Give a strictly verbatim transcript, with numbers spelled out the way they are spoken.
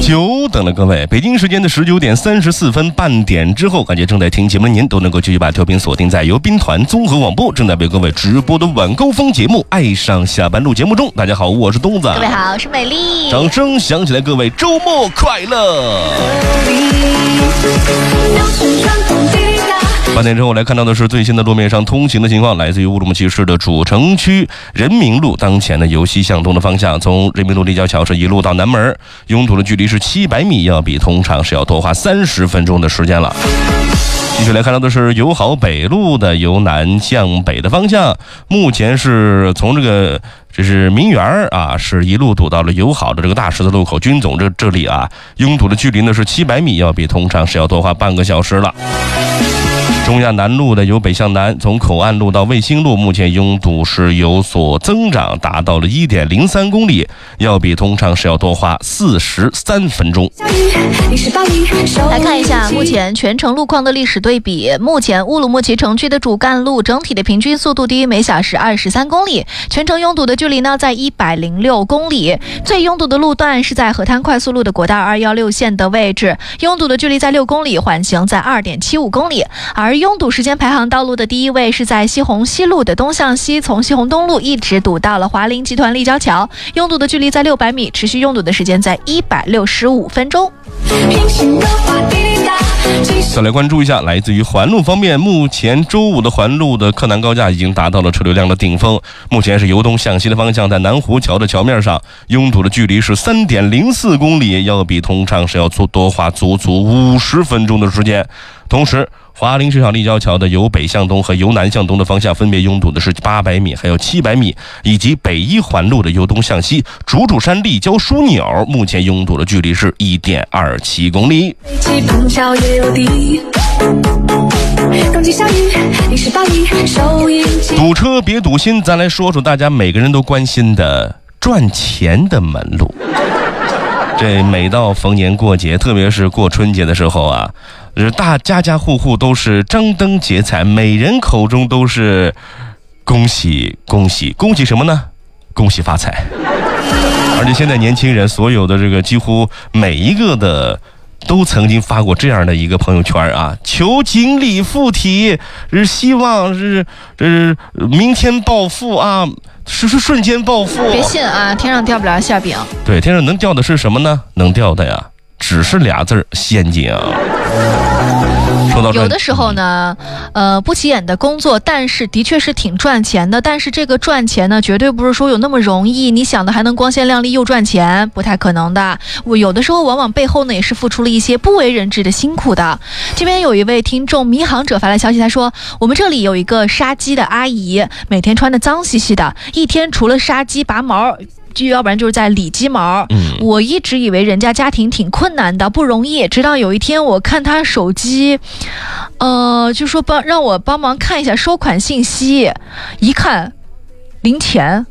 久等了各位，北京时间的十九点三十四分，半点之后，感谢正在听节目的您都能够继续把调频锁定在由兵团综合广播正在为各位直播的晚高峰节目《爱上下班路》节目中。大家好，我是东子。 各位好，我是美丽。 掌声响起来，各位周末快乐！半点之后来看到的是最新的路面上通行的情况，来自于乌鲁木齐市的主城区人民路，当前呢由西向东的方向，从人民路立交桥是一路到南门，拥堵的距离是七百米，要比通常是要多花三十分钟的时间了。继续来看到的是友好北路的由南向北的方向，目前是从这个这是民园啊，是一路堵到了友好的这个大十字路口军总这这里啊，拥堵的距离呢是七百米，要比通常是要多花半个小时了。中亚南路的由北向南，从口岸路到卫星路，目前拥堵是有所增长，达到了 一点零三公里，要比通常是要多花四十三分钟。 来看一下目前全程路况的历史对比，目前乌鲁木齐城区的主干路整体的平均速度低于每小时二十三公里，全程拥堵的距离呢在一百零六公里，最拥堵的路段是在河滩快速路的国道二一六线的位置，拥堵的距离在六公里，缓行在 二点七五公里。而拥堵时间排行道路的第一位是在西红西路的东向西，从西红东路一直堵到了华林集团立交桥，拥堵的距离在六百米，持续拥堵的时间在一百六十五分钟。 再来关注一下来自于环路方面，目前周五的环路的客南高架已经达到了车流量的顶峰，目前是由东向西的方向，在南湖桥的桥面上拥堵的距离是 三点零四公里，要比通常是要多花足足五十分钟的时间。同时华林市场立交桥的由北向东和由南向东的方向分别拥堵的是八百米还有七百米，以及北一环路的由东向西竹竹山立交枢纽，目前拥堵的距离是 一点二七公里。堵车别堵心，咱来说说大家每个人都关心的赚钱的门路。这每到逢年过节，特别是过春节的时候啊，大家家户户都是张灯结彩，每人口中都是恭喜恭喜恭喜什么呢？恭喜发财。而且现在年轻人所有的这个几乎每一个的都曾经发过这样的一个朋友圈啊，求锦鲤附体，是希望是这是明天暴富啊，是是瞬间暴富。 别信啊，天上掉不了馅饼。 对，天上能掉的是什么呢？能掉的呀，只是俩字儿，陷阱啊。 有的时候呢，呃，不起眼的工作，但是的确是挺赚钱的。但是这个赚钱呢，绝对不是说有那么容易。你想的还能光鲜亮丽又赚钱，不太可能的。我有的时候往往背后呢，也是付出了一些不为人知的辛苦的。这边有一位听众迷航者发来消息，他说：“我们这里有一个杀鸡的阿姨，每天穿得脏兮兮的，一天除了杀鸡拔毛。”要不然就是在理鸡毛、嗯、我一直以为人家家庭挺困难的，不容易，直到有一天我看他手机呃，就说帮让我帮忙看一下收款信息，一看零钱。